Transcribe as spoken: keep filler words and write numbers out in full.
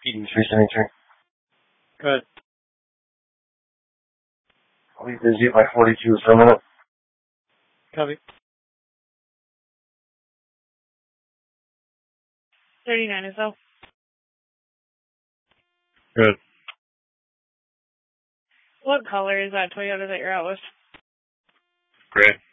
Eden three seventy-three. Good. I'll be busy at my forty-two for a minute. Copy. thirty-nine is though. Good. What color is that Toyota that you're out with? Gray.